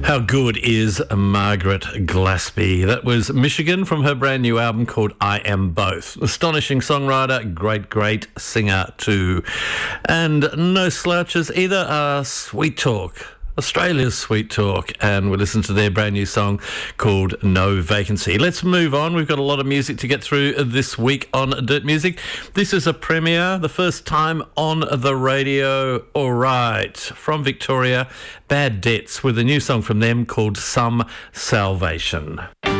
How good is Margaret Glaspie? That was Michigan from her brand new album called I Am Both. Astonishing songwriter, great singer too. And no slouches either. Sweet Talk. Australia's Sweet Talk, and we listen to their brand new song called No Vacancy. Let's move on. We've got a lot of music to get through this week on Dirt Music. This is a premiere, the first time on the radio. All right, from Victoria, Bad Debts, with a new song from them called Some Salvation.